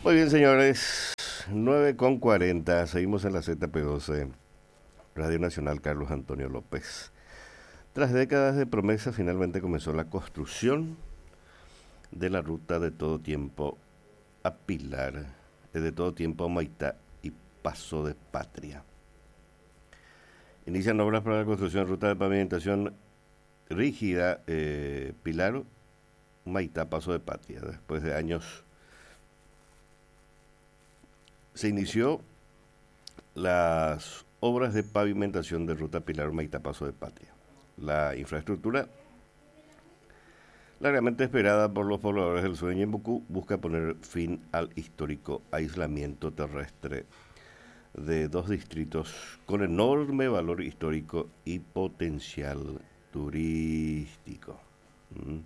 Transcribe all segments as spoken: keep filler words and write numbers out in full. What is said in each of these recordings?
Muy bien, señores, nueve con cuarenta, seguimos en la Z P doce, Radio Nacional Carlos Antonio López. Tras décadas de promesa, finalmente comenzó la construcción de la ruta de todo tiempo a Pilar, eh, de todo tiempo a Humaitá y Paso de Patria. Inician obras para la construcción de ruta de pavimentación rígida, eh, Pilar, Humaitá, Paso de Patria. Después de años se inició las obras de pavimentación de ruta Pilar, Humaitá, Paso de Patria. La infraestructura, largamente esperada por los pobladores del sueño en Bucú, busca poner fin al histórico aislamiento terrestre de dos distritos con enorme valor histórico y potencial turístico. ¿Mm?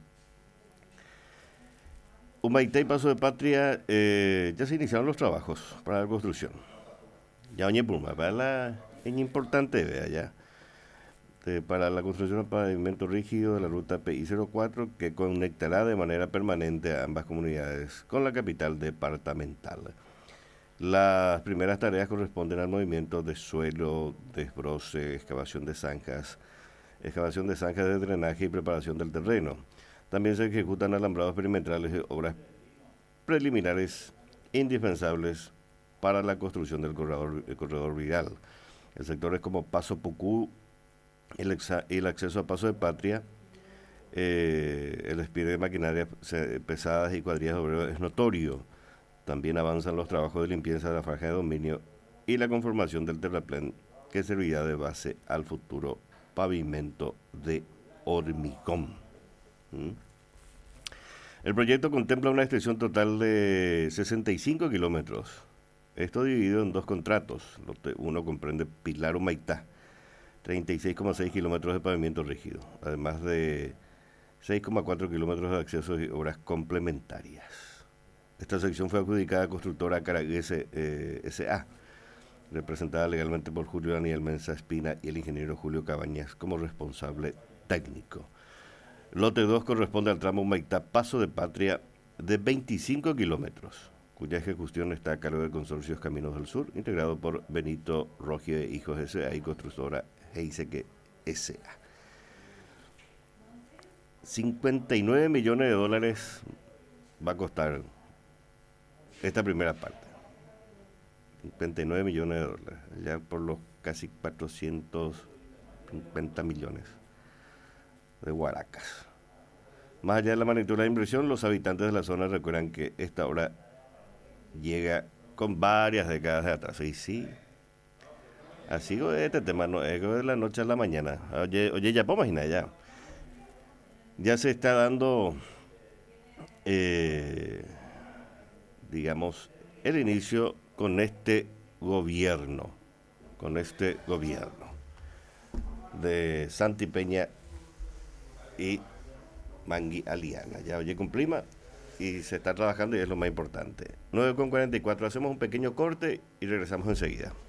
Humaitá y Paso de Patria, eh, ya se iniciaron los trabajos para la construcción. Ya oñe Puma, para la es importante, vea ya, de, para la construcción del pavimento rígido de la ruta P I cero cuatro que conectará de manera permanente a ambas comunidades con la capital departamental. Las primeras tareas corresponden al movimiento de suelo, desbroce, excavación de zanjas, excavación de zanjas de drenaje y preparación del terreno. También se ejecutan alambrados perimetrales y obras preliminares indispensables para la construcción del corredor, el corredor vial. En sectores como Paso Pucú, el, exa, el acceso a Paso de Patria, eh, el despliegue de maquinarias pesadas y cuadrillas de obreros es notorio. También avanzan los trabajos de limpieza de la franja de dominio y la conformación del terraplén que servirá de base al futuro pavimento de hormigón. ¿Mm? El proyecto contempla una extensión total de sesenta y cinco kilómetros. Esto dividido en dos contratos. Uno comprende Pilar Humaitá, treinta y seis coma seis kilómetros de pavimento rígido, además de seis coma cuatro kilómetros de acceso y obras complementarias. Esta sección fue adjudicada a constructora Caraguese eh, S A, representada legalmente por Julio Daniel Mensa Espina y el ingeniero Julio Cabañas como responsable técnico. Lote dos corresponde al tramo Humaitá Paso de Patria de veinticinco kilómetros, cuya ejecución está a cargo de Consorcios Caminos del Sur, integrado por Benito Rogie Hijos S A y constructora Heiseque S A. cincuenta y nueve millones de dólares va a costar esta primera parte. cincuenta y nueve millones de dólares, ya por los casi cuatrocientos cincuenta millones de guaracas. Más allá de la magnitud de la inversión, los habitantes de la zona recuerdan que esta obra llega con varias décadas de atraso. Y sí, así es este tema, no es de la noche a la mañana. Oye, oye ya puedo imaginar ya. Ya se está dando, eh, digamos, el inicio con este gobierno, con este gobierno de Santi Peña y Mangui Aliana. Ya oye con prima y se está trabajando y es lo más importante. nueve con cuarenta y cuatro, hacemos un pequeño corte y regresamos enseguida.